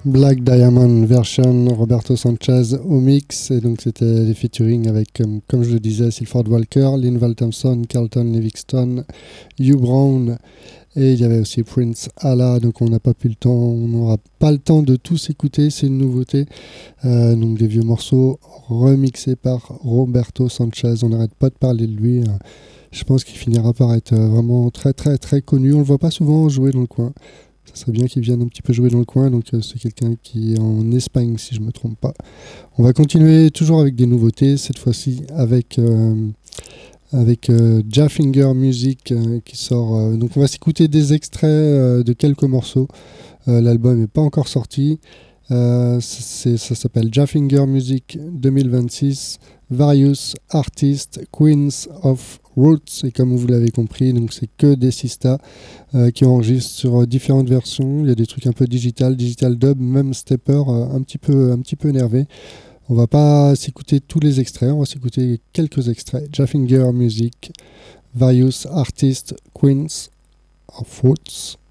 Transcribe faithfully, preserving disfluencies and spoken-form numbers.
Black Diamond version Roberto Sanchez au mix, et donc c'était les featuring avec, comme, comme je le disais, Silford Walker, Linval Thompson, Carlton Livingston, Hugh Brown, et il y avait aussi Prince Allah. Donc on n'a pas pu le temps, on n'aura pas le temps de tous écouter, c'est une nouveauté. Euh, donc des vieux morceaux remixés par Roberto Sanchez, on n'arrête pas de parler de lui. Je pense qu'il finira par être vraiment très très très connu, on le voit pas souvent jouer dans le coin. Ça serait bien qu'il vienne un petit peu jouer dans le coin, donc euh, c'est quelqu'un qui est en Espagne si je ne me trompe pas. On va continuer toujours avec des nouveautés, cette fois-ci avec, euh, avec euh, Jaffinger Music euh, qui sort. Euh, donc on va s'écouter des extraits euh, de quelques morceaux. Euh, l'album n'est pas encore sorti. Euh, c'est, ça s'appelle Jaffinger Music deux mille vingt-six, Various Artists, Queens of Roots, et comme vous l'avez compris, donc c'est que des sistas euh, qui enregistrent sur euh, différentes versions. Il y a des trucs un peu digital, digital dub, même stepper, euh, un petit peu, un petit peu énervé. On va pas s'écouter tous les extraits, on va s'écouter quelques extraits. Jaffinger Music, Various Artists, Queens of Roots.